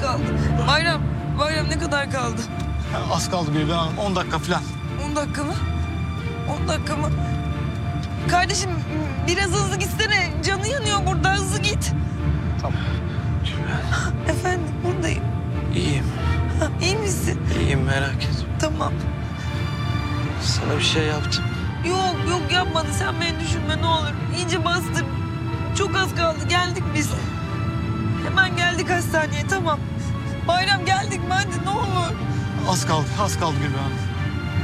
kaldı. Bayram ne kadar kaldı? Az kaldı Gülben Hanım, 10 dakika falan. 10 dakika mı? 10 dakika mı? Kardeşim biraz hızlı gitsene. Canı yanıyor burada, hızlı git. Tamam. Gülben. Efendim, buradayım. İyiyim. İyi misin? İyiyim, merak etme. Tamam. Sana bir şey yaptım. Yok yapmadı. Sen beni düşünme ne olur. İyice bastır. Çok az kaldı. Geldik biz. Hemen geldik hastaneye, tamam. Bayram geldik mi hadi ne olur. Az kaldı Gülben Hanım.